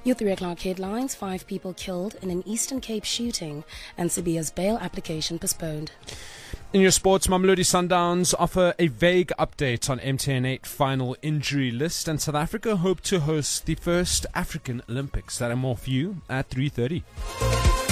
Your 3 o'clock headlines: 5 people killed in an Eastern Cape shooting, and Sibiya's bail application postponed. In your sports, Mamelodi Sundowns offer a vague update on MTN8 final injury list, and South Africa hope to host the first African Olympics. That and more for you at 3:30.